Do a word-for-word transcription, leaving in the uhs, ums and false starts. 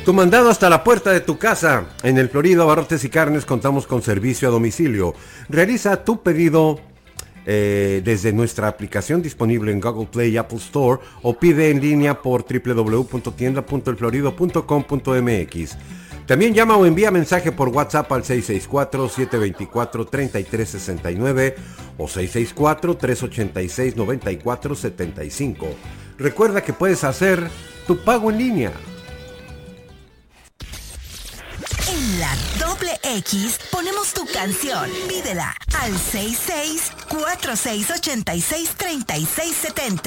Tu mandado hasta la puerta de tu casa. En el Florido Abarrotes y Carnes contamos con servicio a domicilio. Realiza tu pedido eh, desde nuestra aplicación disponible en Google Play y Apple Store o pide en línea por doble u doble u doble u punto tienda punto el florido punto com punto m x. También llama o envía mensaje por WhatsApp al seis seis cuatro, siete dos cuatro, tres tres seis nueve o seis seis cuatro, tres ocho seis, nueve cuatro siete cinco. Recuerda que puedes hacer tu pago en línea. En la doble X ponemos tu canción. Pídela al seis seis cuatro seis ocho seis tres seis siete cero.